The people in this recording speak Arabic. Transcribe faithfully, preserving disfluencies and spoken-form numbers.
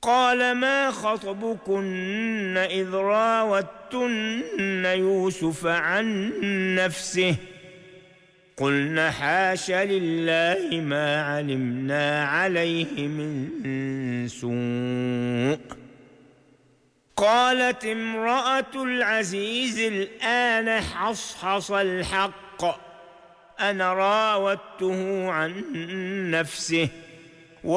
قال ما خطبكن إذ راوتن يوسف عن نفسه قلن حاش لله ما علمنا عليه من سوء. قالت امرأة العزيز الآن حصحص الحق أنا راودته عن نفسه